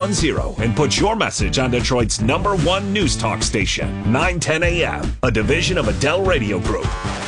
770 and put your message on Detroit's #1 news talk station, 910 AM, a division of Adele Radio Group.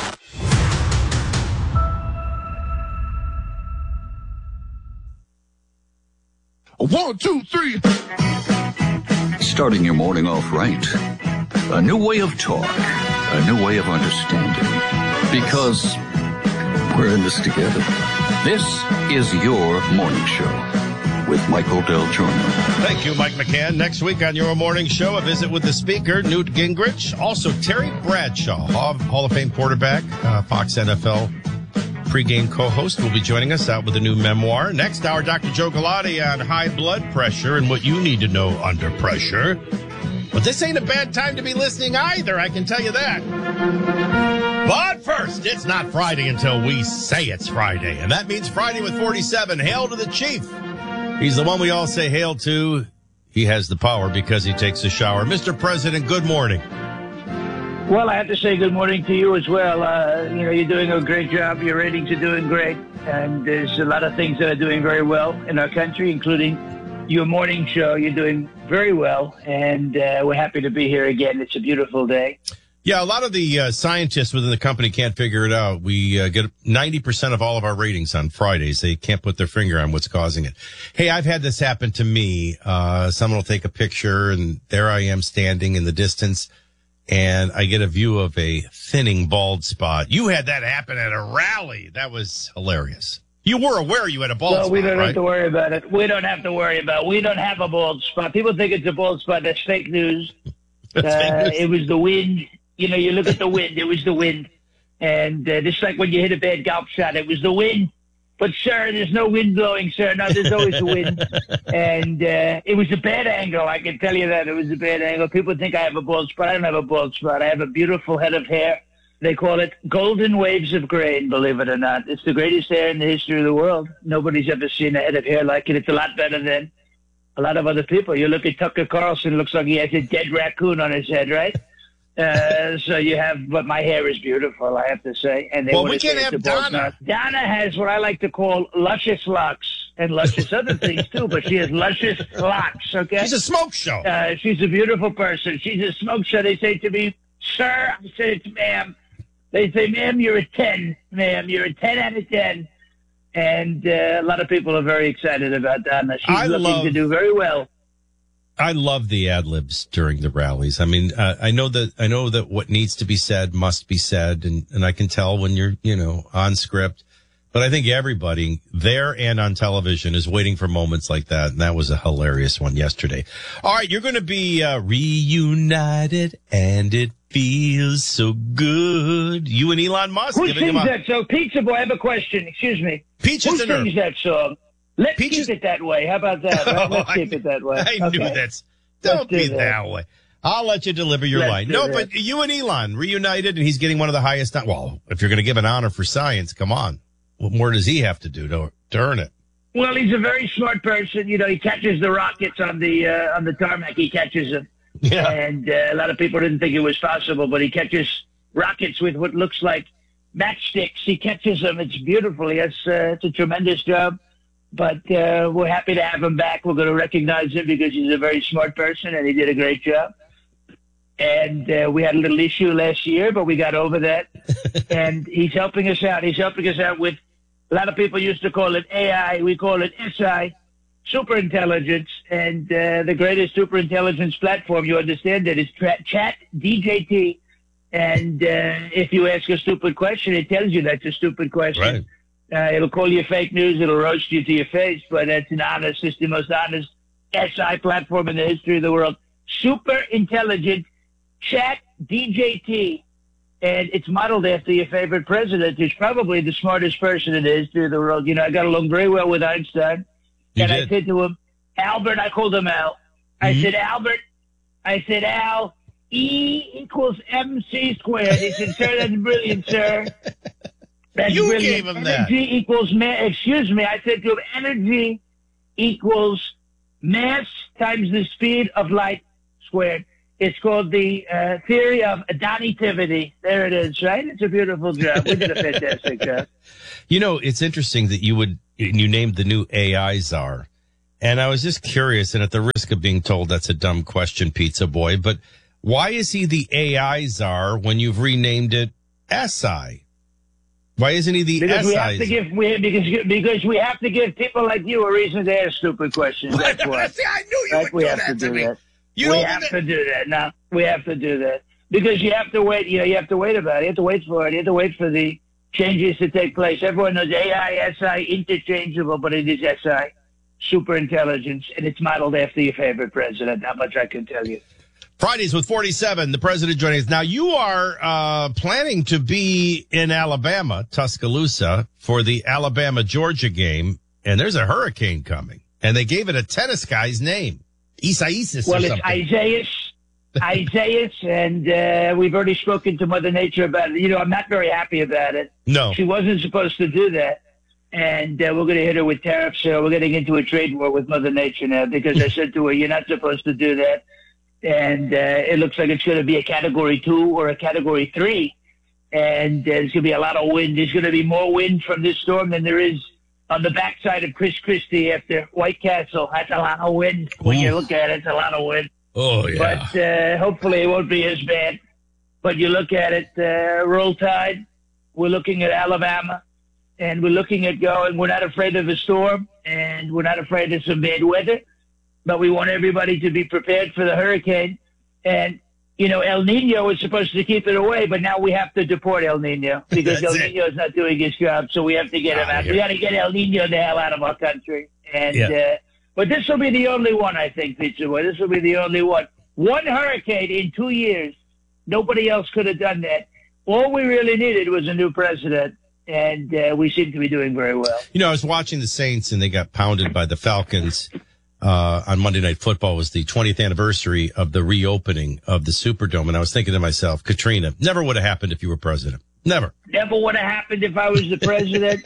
One, two, three. Starting your morning off right. A new way of talk. A new way of understanding. Because we're in this together. This is your morning show with Michael Del Giorno. Thank you, Mike McCann. Next week on your morning show, a visit with the speaker, Newt Gingrich. Also, Terry Bradshaw, Hall of Fame quarterback, Fox NFL pregame co-host, will be joining us out with a new memoir. Next hour, Dr. Joe Galati on high blood pressure and what you need to know under pressure. But this ain't a bad time to be listening either, I can tell you that. But first, it's not Friday until we say it's Friday. And that means Friday with 47. Hail to the chief. He's the one we all say hail to. He has the power because he takes a shower. Mr. President, good morning. Well, I have to say good morning to you as well. You're doing a great job. Your ratings are doing great. And there's a lot of things that are doing very well in our country, including your morning show. You're doing very well. And we're happy to be here again. It's a beautiful day. Yeah, a lot of the scientists within the company can't figure it out. We get 90% of all of our ratings on Fridays. They can't put their finger on what's causing it. Hey, I've had this happen to me. Someone will take a picture, and there I am standing in the distance, and I get a view of a thinning bald spot. You had that happen at a rally. That was hilarious. You were aware you had a bald spot, we don't right? have to worry about it. We don't have to worry about it. We don't have a bald spot. People think it's a bald spot. That's fake news. It was the wind. You know, you look at the wind. It was the wind. And just like when you hit a bad golf shot, it was the wind. But, sir, there's no wind blowing, sir. No, there's always a wind. And it was a bad angle. I can tell you that. It was a bad angle. People think I have a bald spot. I don't have a bald spot. I have a beautiful head of hair. They call it golden waves of grain, believe it or not. It's the greatest hair in the history of the world. Nobody's ever seen a head of hair like it. It's a lot better than a lot of other people. You look at Tucker Carlson, looks like he has a dead raccoon on his head, right? So you have, but my hair is beautiful, I have to say. And they we can't have Donna. Donna has what I like to call luscious locks and luscious other things too, but she has luscious locks, okay? She's a smoke show. She's a beautiful person. She's a smoke show. They say to me, sir, I say it's ma'am. They say, ma'am, you're a 10. Ma'am, you're a 10 out of 10. And a lot of people are very excited about Donna. She's looking to do very well. I love the ad libs during the rallies. I mean, I know that what needs to be said must be said, and I can tell when you're, on script. But I think everybody there and on television is waiting for moments like that, and that was a hilarious one yesterday. All right, you're going to be reunited, and it feels so good. You and Elon Musk. Who sings that song? Pizza Boy, I have a question. Excuse me. Peaches Who sings that song? Let's keep it that way. How about that? Right? Let's keep it that way. I knew that. Don't be that way. I'll let you deliver your line. No, but you and Elon reunited, and he's getting one of the highest. Well, if you're going to give an honor for science, come on. What more does he have to do to earn it? Well, he's a very smart person. He catches the rockets on the tarmac. He catches them. Yeah. And a lot of people didn't think it was possible, but he catches rockets with what looks like matchsticks. He catches them. It's beautiful. It's a tremendous job. But we're happy to have him back. We're going to recognize him because he's a very smart person, and he did a great job. And we had a little issue last year, but we got over that. And he's helping us out. He's helping us out with, a lot of people used to call it AI. We call it SI, superintelligence. And the greatest superintelligence platform, you understand that, is Chat DJT. And if you ask a stupid question, it tells you that's a stupid question. Right. It'll call you fake news. It'll roast you to your face, but it's it's the most honest SI platform in the history of the world. Super intelligent Chat DJT, and it's modeled after your favorite president, who's probably the smartest person in the history of the world. I got along very well with Einstein, I said to him, Albert, I called him Al. I said, Albert, Al, E equals MC squared. He said, sir, that's brilliant, sir. That's you brilliant. gave him that. Energy equals excuse me. I said to him, energy equals mass times the speed of light squared. It's called the theory of additivity. There it is, right? It's a beautiful job. We did a fantastic job. It's interesting that you named the new AI czar. And I was just curious, and at the risk of being told that's a dumb question, Pizza Boy, but why is he the AI czar when you've renamed it SI? Why isn't he the because SI? Because we have to give people like you a reason to ask stupid questions. That's why. See, I knew you would we do have that to do me. that. You we don't have want to do that. Now we have to do that because you have to wait. You have to wait about it. You have to wait for it. You have to wait for the changes to take place. Everyone knows AI, SI, interchangeable, but it is SI, super intelligence, and it's modeled after your favorite president. How much I can tell you. Fridays with 47, the president joining us. Now, you are planning to be in Alabama, Tuscaloosa, for the Alabama-Georgia game, and there's a hurricane coming. And they gave it a tennis guy's name, Isaias or something. It's Isaias, and we've already spoken to Mother Nature about it. You know, I'm not very happy about it. No. She wasn't supposed to do that. And we're going to hit her with tariffs. We're getting into a trade war with Mother Nature now because I said to her, you're not supposed to do that. And it looks like it's going to be a Category 2 or a Category 3. And there's going to be a lot of wind. There's going to be more wind from this storm than there is on the backside of Chris Christie after White Castle. That's a lot of wind. When you look at it, it's a lot of wind. Oh, yeah. But hopefully it won't be as bad. But you look at it, roll tide. We're looking at Alabama. And we're looking at going, we're not afraid of a storm. And we're not afraid of some bad weather. But we want everybody to be prepared for the hurricane. And, you know, El Nino is supposed to keep it away, but now we have to deport El Nino because El Nino is not doing his job, so we have to get him out. We got to get El Nino the hell out of our country. And but this will be the only one, I think, Pizza Boy. This will be the only one. One hurricane in 2 years. Nobody else could have done that. All we really needed was a new president. And we seem to be doing very well. You know, I was watching the Saints, and they got pounded by the Falcons. On Monday Night Football was the 20th anniversary of the reopening of the Superdome. And I was thinking to myself, Katrina, never would have happened if you were president. Never. Never would have happened if I was the president.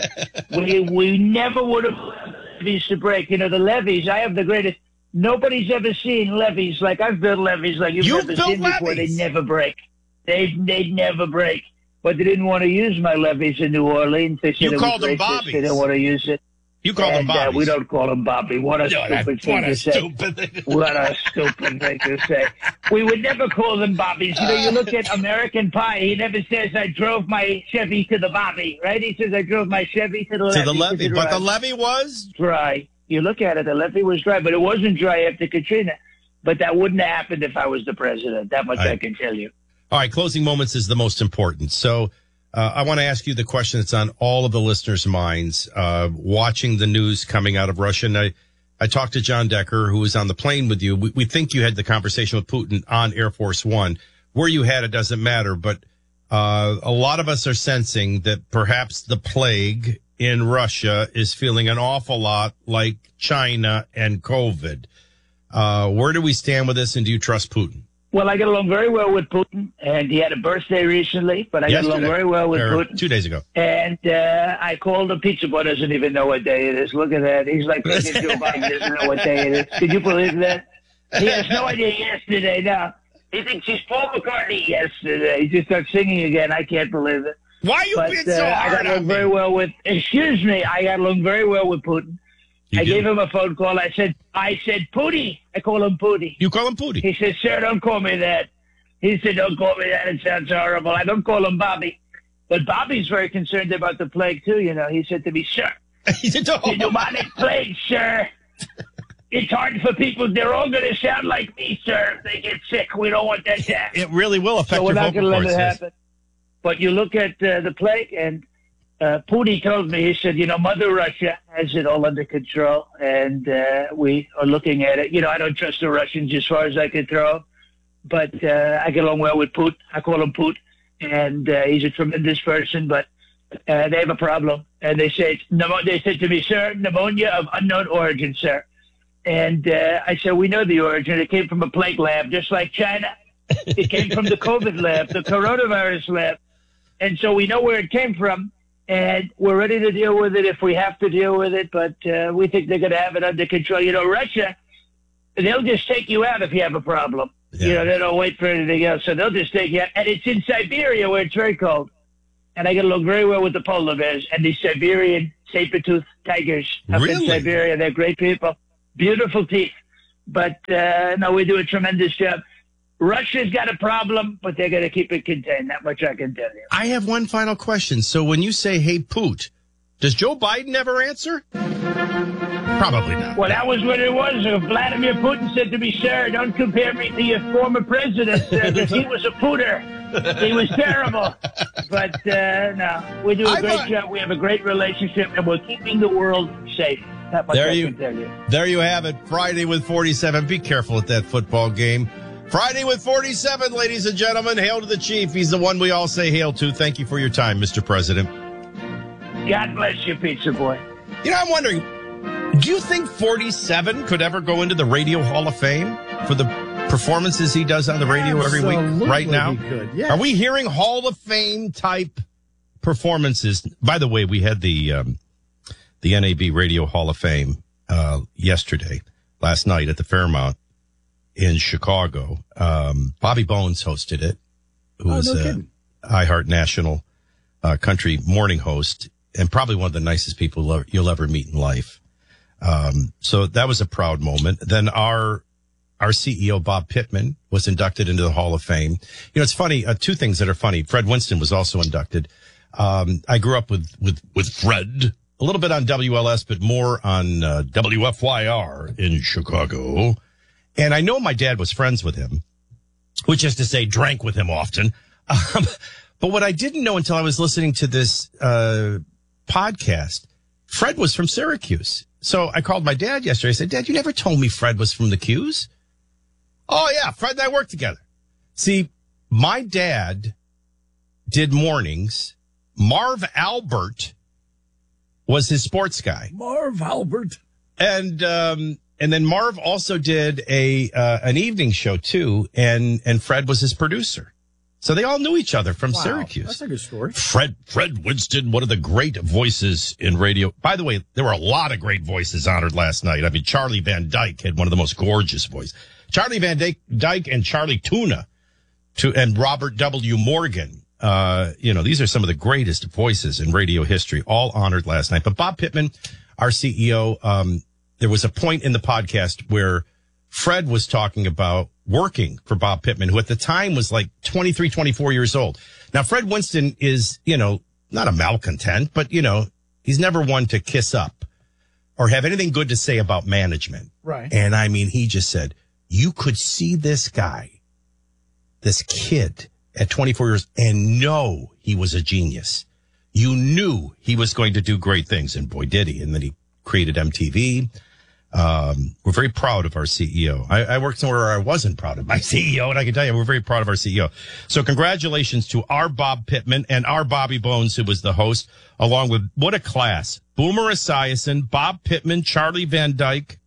we never would have allowed the levees to break. You know, the levees, I have the greatest. Nobody's ever seen levees like I've built levees like you've never seen before. They never break. They'd never break. But they didn't want to use my levees in New Orleans. They said you called them Bobbies. They didn't want to use it. You call them Bobbies. We don't call them Bobby. What a stupid thing to say. What a stupid thing to say. We would never call them Bobbies. You know, you look at American Pie. He never says, I drove my Chevy to the Bobby, right? He says, I drove my Chevy to the levee. To the levee. But the levee was? Dry. You look at it, the levee was dry, but it wasn't dry after Katrina. But that wouldn't have happened if I was the president. That much I can tell you. All right, closing moments is the most important. So, I want to ask you the question that's on all of the listeners' minds, watching the news coming out of Russia. And I talked to John Decker, who was on the plane with you. We think you had the conversation with Putin on Air Force One. Where you had it doesn't matter, but a lot of us are sensing that perhaps the plague in Russia is feeling an awful lot like China and COVID. Where do we stand with this, and do you trust Putin? Well, I get along very well with Putin, and he had a birthday recently, but I get along very well with Putin. 2 days ago. And I called him. Pizza Boy doesn't even know what day it is. Look at that. He's like, Joe Biden doesn't know what day it is. Could you believe that? He has no idea yesterday now. He thinks he's Paul McCartney yesterday. He just starts singing again. I can't believe it. Why are you being so hard I got along very well with, I got along very well with Putin. I gave him a phone call. I said, Pootie. I call him Pootie. You call him Pootie? He said, sir, don't call me that. He said, don't call me that. It sounds horrible. I don't call him Bobby. But Bobby's very concerned about the plague, too, you know. He said to me, sir, the pneumonic plague, sir. It's hard for people. They're all going to sound like me, sir, if they get sick. We don't want that to happen. It really will affect your vocal cords. So we're not going to let it happen. But you look at the plague, and Putin told me, he said, you know, Mother Russia has it all under control, and we are looking at it. You know, I don't trust the Russians as far as I can throw, but I get along well with Putin. I call him Putin, and he's a tremendous person, but they have a problem. And they said to me, sir, pneumonia of unknown origin, sir. And I said, we know the origin. It came from a plague lab, just like China. It came from the COVID lab, the coronavirus lab. And so we know where it came from. And we're ready to deal with it if we have to deal with it, but we think they're going to have it under control. You know, Russia, they'll just take you out if you have a problem. Yeah. You know, they don't wait for anything else, so they'll just take you out. And it's in Siberia where it's very cold. And I get along very well with the polar bears and the Siberian saber-toothed tigers up in Siberia. They're great people. beautiful teeth. But, no, we do a tremendous job. Russia's got a problem, but they're going to keep it contained. That much I can tell you. I have one final question. So when you say, hey, Poot, does Joe Biden ever answer? Probably not. Well, that was what it was. Vladimir Putin said to me, sir, don't compare me to your former president, because he was a pooter. He was terrible. But, no, we do a great job. We have a great relationship, and we're keeping the world safe. That much I can tell you. There you have it. Friday with 47. Be careful at that football game. Friday with 47, ladies and gentlemen. Hail to the chief. He's the one we all say hail to. Thank you for your time, Mr. President. God bless you, Pizza Boy. You know, I'm wondering, do you think 47 could ever go into the Radio Hall of Fame for the performances he does on the radio every week right now? He could, yes. Are we hearing Hall of Fame type performances? By the way, we had the NAB Radio Hall of Fame last night at the Fairmount in Chicago. Bobby Bones hosted it, who is an iHeart National country morning host and probably one of the nicest people you'll ever meet in life. So that was a proud moment. Then our CEO, Bob Pittman, was inducted into the Hall of Fame. You know, it's funny. Two things that are funny. Fred Winston was also inducted. I grew up with Fred, a little bit on WLS, but more on WFYR in Chicago. And I know my dad was friends with him, which is to say drank with him often. But what I didn't know until I was listening to this podcast, Fred was from Syracuse. So I called my dad yesterday. I said, Dad, you never told me Fred was from the Qs. Oh, yeah, Fred and I worked together. See, my dad did mornings. Marv Albert was his sports guy. Marv Albert. And then Marv also did an evening show too, and Fred was his producer. So they all knew each other from Syracuse. That's a good story. Fred Winston, one of the great voices in radio. By the way, there were a lot of great voices honored last night. I mean, Charlie Van Dyke had one of the most gorgeous voices. Charlie Van Dyke and Charlie Tuna and Robert W. Morgan. These are some of the greatest voices in radio history, all honored last night. But Bob Pittman, our CEO, there was a point in the podcast where Fred was talking about working for Bob Pittman, who at the time was like 23, 24 years old. Now, Fred Winston is, not a malcontent, but, he's never one to kiss up or have anything good to say about management. Right. And I mean, he just said, you could see this guy, this kid at 24 years and know he was a genius. You knew he was going to do great things. And boy, did he. And then he created MTV. We're very proud of our CEO. I worked somewhere where I wasn't proud of my CEO, and I can tell you, we're very proud of our CEO. So congratulations to our Bob Pittman and our Bobby Bones, who was the host, along with, what a class, Boomer Esiason, Bob Pittman, Charlie Van Dyke,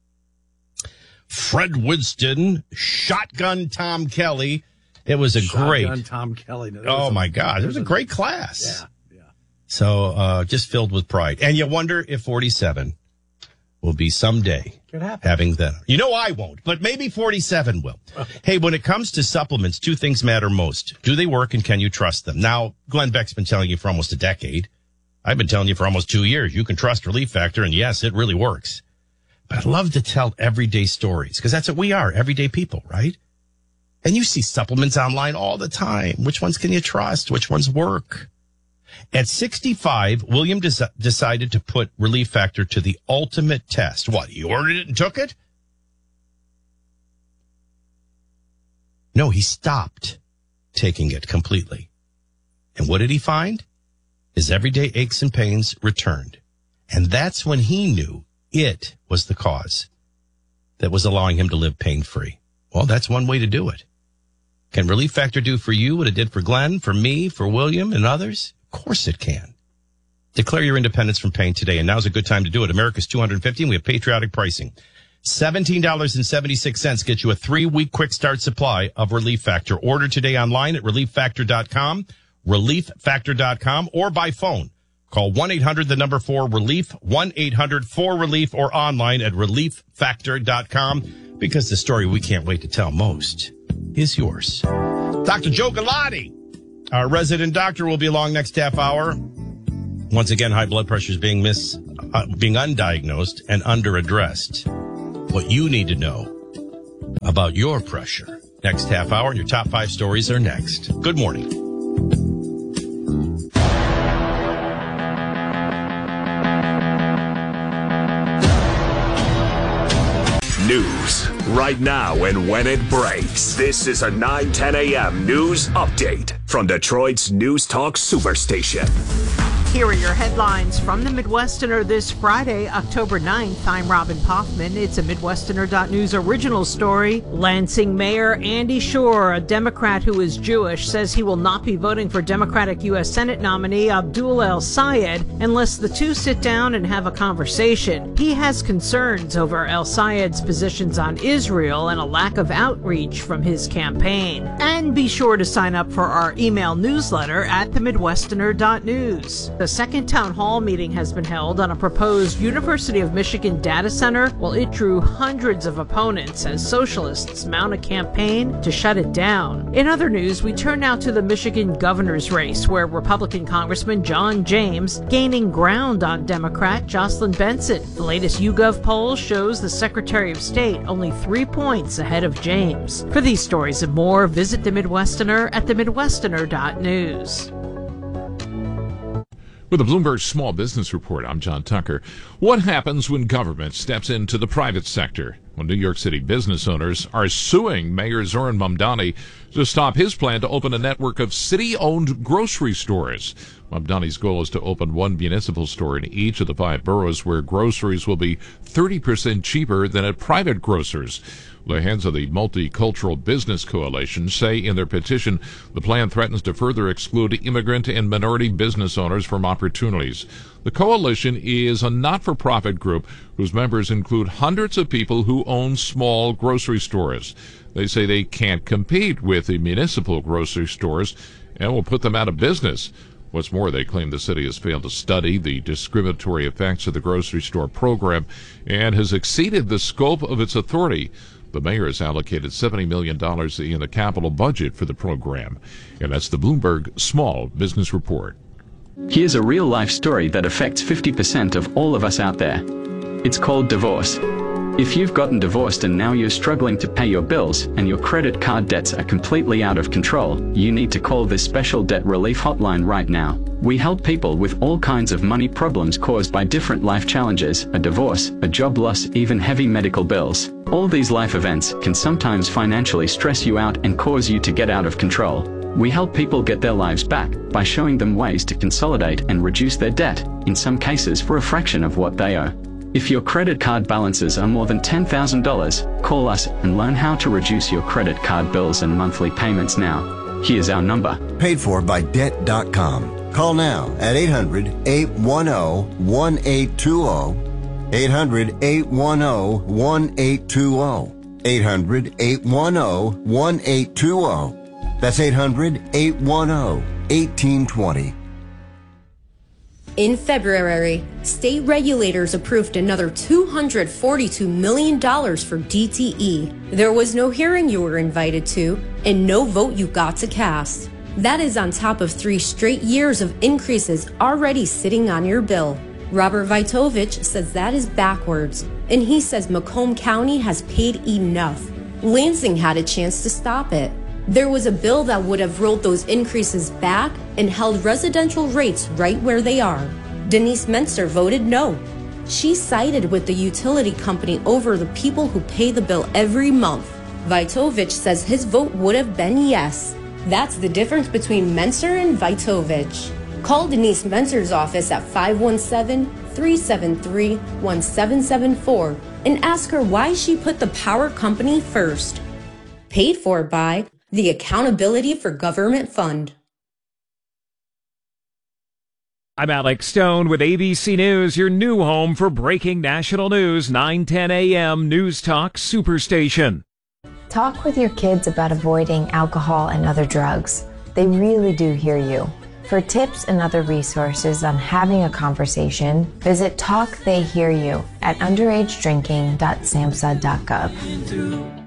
Fred Winston, Shotgun Tom Kelly. It was a Shotgun Tom Kelly. Oh my God. It was a great class. Yeah. So, just filled with pride. And you wonder if 47 will be someday having that. I won't, but maybe 47 will. Hey, when it comes to supplements, two things matter most. Do they work and can you trust them? Now, Glenn Beck's been telling you for almost a decade. I've been telling you for almost 2 years. You can trust Relief Factor, and yes, it really works. But I love to tell everyday stories because that's what we are, everyday people, right? And you see supplements online all the time. Which ones can you trust? Which ones work? At 65, William decided to put Relief Factor to the ultimate test. What, he ordered it and took it? No, he stopped taking it completely. And what did he find? His everyday aches and pains returned. And that's when he knew it was the cause that was allowing him to live pain-free. Well, that's one way to do it. Can Relief Factor do for you what it did for Glenn, for me, for William, and others? Of course it can. Declare your independence from pain today, and now's a good time to do it. America's 250, and we have patriotic pricing. $17.76 gets you a 3-week quick start supply of Relief Factor. Order today online at relieffactor.com, relieffactor.com, or by phone. Call 1-800-4RELIEF, 1-800-4RELIEF, or online at relieffactor.com, because the story we can't wait to tell most is yours. Dr. Joe Galati, our resident doctor, will be along next half hour. Once again, high blood pressure is being undiagnosed and underaddressed. what you need to know about your pressure. Next half hour, and your top 5 stories are next. Good morning. News right now and when it breaks. This is a 9:10 a.m. news update from Detroit's News Talk Superstation. Here are your headlines from the Midwesterner this Friday, October 9th. I'm Robin Poffman. It's a Midwesterner.news original story. Lansing Mayor Andy Shore, a Democrat who is Jewish, says he will not be voting for Democratic U.S. Senate nominee Abdul El-Sayed unless the two sit down and have a conversation. He has concerns over El-Sayed's positions on Israel and a lack of outreach from his campaign. And be sure to sign up for our email newsletter at themidwesterner.news. The second town hall meeting has been held on a proposed University of Michigan data center. Well, it drew hundreds of opponents as socialists mount a campaign to shut it down. In other news, we turn now to the Michigan governor's race, where Republican Congressman John James gaining ground on Democrat Jocelyn Benson. The latest YouGov poll shows the Secretary of State only 3 points ahead of James. For these stories and more, visit the Midwesterner at themidwesterner.news. With the Bloomberg Small Business Report, I'm John Tucker. What happens when government steps into the private sector? Well, New York City business owners are suing Mayor Zoran Mamdani to stop his plan to open a network of city-owned grocery stores. Mamdani's goal is to open one municipal store in each of the 5 boroughs where groceries will be 30% cheaper than at private grocers. The heads of the Multicultural Business Coalition say in their petition the plan threatens to further exclude immigrant and minority business owners from opportunities. The coalition is a not-for-profit group whose members include hundreds of people who own small grocery stores. They say they can't compete with the municipal grocery stores and will put them out of business. What's more, they claim the city has failed to study the discriminatory effects of the grocery store program and has exceeded the scope of its authority. The mayor has allocated $70 million in the capital budget for the program. And that's the Bloomberg Small Business Report. Here's a real-life story that affects 50% of all of us out there. It's called divorce. If you've gotten divorced and now you're struggling to pay your bills and your credit card debts are completely out of control, you need to call this special debt relief hotline right now. We help people with all kinds of money problems caused by different life challenges, a divorce, a job loss, even heavy medical bills. All these life events can sometimes financially stress you out and cause you to get out of control. We help people get their lives back by showing them ways to consolidate and reduce their debt, in some cases for a fraction of what they owe. If your credit card balances are more than $10,000, call us and learn how to reduce your credit card bills and monthly payments now. Here's our number. Paid for by Debt.com. Call now at 800-810-1820. 800-810-1820. 800-810-1820. That's 800-810-1820. In February, state regulators approved another $242 million for DTE. There was no hearing you were invited to, and no vote you got to cast. That is on top of 3 straight years of increases already sitting on your bill. Robert Vitovich says that is backwards, and he says Macomb County has paid enough. Lansing had a chance to stop it. There was a bill that would have rolled those increases back and held residential rates right where they are. Denise Menser voted no. She sided with the utility company over the people who pay the bill every month. Vitovich says his vote would have been yes. That's the difference between Menser and Vitovich. Call Denise Menser's office at 517-373-1774 and ask her why she put the power company first. Paid for by the Accountability for Government Fund. I'm Alex Stone with ABC News, your new home for breaking national news, 9:10 a.m. News Talk Superstation. Talk with your kids about avoiding alcohol and other drugs. They really do hear you. For tips and other resources on having a conversation, visit Talk They Hear You at underagedrinking.samhsa.gov.